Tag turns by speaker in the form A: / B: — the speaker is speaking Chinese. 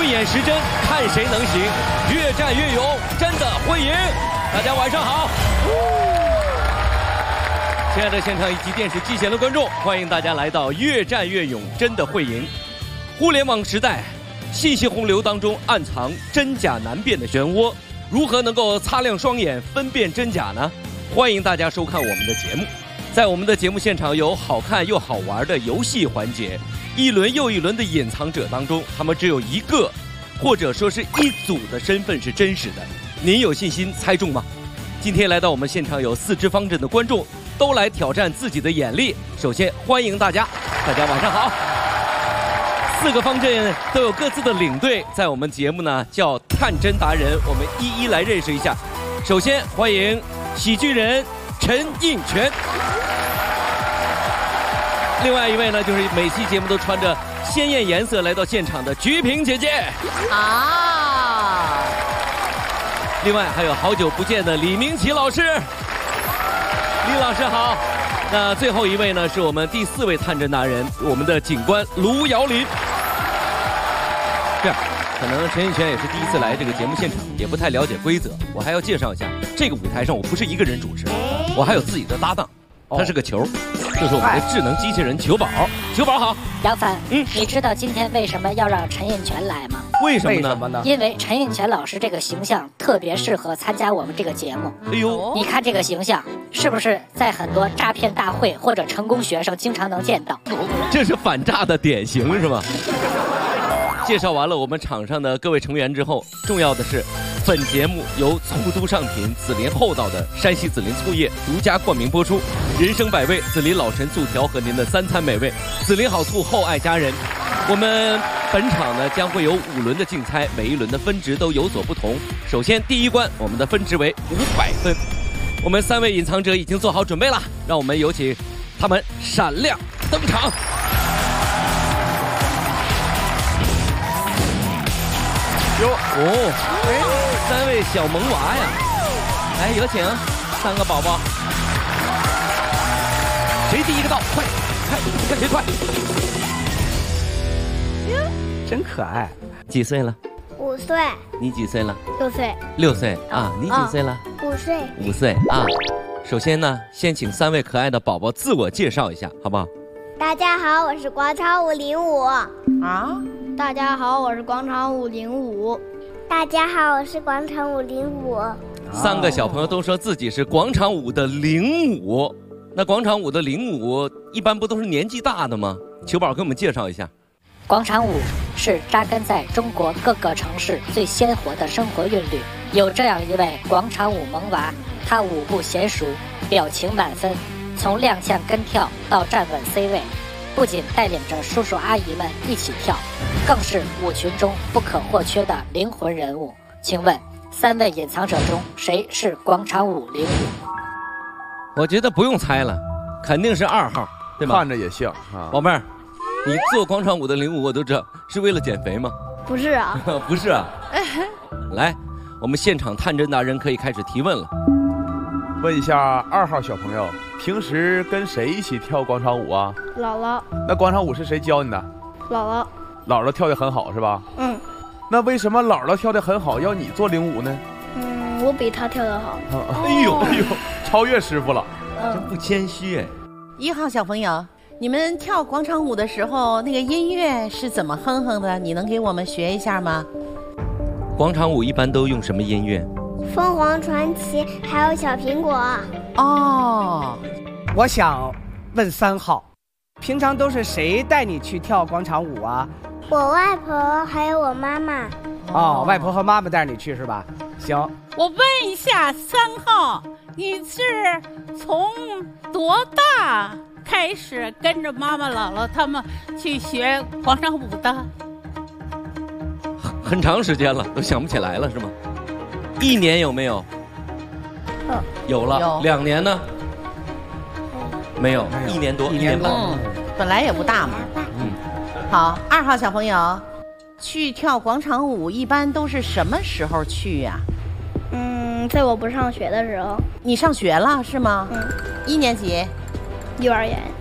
A: 混演时真，看谁能行，越战越勇，真的会赢。大家晚上好。亲爱的现场以及电视机前的观众，欢迎大家来到《越战越勇，真的会赢》。互联网时代，信息洪流当中暗藏真假难辨的漩涡，如何能够擦亮双眼分辨真假呢？欢迎大家收看我们的节目。在我们的节目现场有好看又好玩的游戏环节，一轮又一轮的隐藏者当中，他们只有一个，或者说是一组的身份是真实的。您有信心猜中吗？今天来到我们现场有4支方阵的观众，都来挑战自己的眼力。首先欢迎大家，大家晚上好。4个方阵都有各自的领队，在我们节目呢叫探真达人，我们一一来认识一下。首先欢迎喜剧人陈印泉，另外一位呢就是每期节目都穿着鲜艳颜色来到现场的菊萍姐姐啊，另外还有好久不见的李明启老师，李老师好。那最后一位呢是我们第4位探真达人，我们的警官卢瑶林。这样，可能陈印泉也是第一次来这个节目现场，也不太了解规则。我还要介绍一下，这个舞台上我不是一个人主持，我还有自己的搭档，他是个球，就是我们的智能机器人球宝。球宝好。
B: 杨凡，你知道今天为什么要让陈印泉来吗？
A: 为什么呢？
B: 因为陈印泉老师这个形象特别适合参加我们这个节目。
A: 哎呦，
B: 你看这个形象，是不是在很多诈骗大会或者成功学生经常能见到？
A: 这是反诈的典型是吧？介绍完了我们场上的各位成员之后，重要的是，本节目由醋都上品紫林厚道的山西紫林醋业独家冠名播出，人生百味紫林老陈醋调和您的3餐美味，紫林好醋厚爱家人。我们本场呢将会有5轮的竞猜，每一轮的分值都有所不同。首先第一关，我们的分值为500分。我们3位隐藏者已经做好准备了，让我们有请他们闪亮登场。哟哦，3位小萌娃呀！来，有请3个宝宝。谁第一个到？快，看谁快！
C: 真可爱。
A: 几岁了
D: ？5岁。
A: 你几岁了
D: ？6岁。
A: 6岁啊，你几岁了
D: ？5岁。
A: 5岁啊。首先呢，先请3位可爱的宝宝自我介绍一下，好不好？
D: 大家好，我是广场舞05。
E: 啊？
D: 大家好，我是广场舞05。大家好，我是广场舞05。
A: 3个小朋友都说自己是广场舞的05。那广场舞的05一般不都是年纪大的吗？球宝给我们介绍一下。
B: 广场舞是扎根在中国各个城市最鲜活的生活韵律。有这样一位广场舞萌娃，他舞步娴熟，表情满分，从踉跄跟跳到站稳 C 位，不仅带领着叔叔阿姨们一起跳，更是舞群中不可或缺的灵魂人物。请问3位隐藏者中谁是广场舞05？
A: 我觉得不用猜了，肯定是2号，对吧？
F: 看着也像啊。
A: 宝贝儿，你做广场舞的05我都知道，是为了减肥吗？
D: 不是啊。
A: 不是啊。来，我们现场探真达人可以开始提问了。
F: 问一下2号小朋友，平时跟谁一起跳广场舞啊？
D: 姥姥。
F: 那广场舞是谁教你的？
D: 姥姥。
F: 姥姥跳得很好是吧？
D: 嗯。
F: 那为什么姥姥跳得很好，要你做05呢？
D: 我比她跳得好。
F: 哎呦，超越师傅了。
A: 真不谦虚哎。
E: 1号小朋友，你们跳广场舞的时候，那个音乐是怎么哼哼的？你能给我们学一下吗？
A: 广场舞一般都用什么音乐？
D: 凤凰传奇，还有小苹果。
E: 哦，
C: 我想问3号，平常都是谁带你去跳广场舞啊？
D: 我外婆还有我妈妈。
C: 哦，外婆和妈妈带你去是吧？行。
G: 我问一下3号，你是从多大开始跟着妈妈姥姥他们去学广场舞的？
A: 很长时间了，都想不起来了是吗？1年有没有？有了。2年呢？没有，1年多，1年半。
E: 本来也不大嘛。好，2号小朋友，去跳广场舞一般都是什么时候去呀？
D: 在我不上学的时候。
E: 你上学了是吗？1年级。
D: 幼儿园。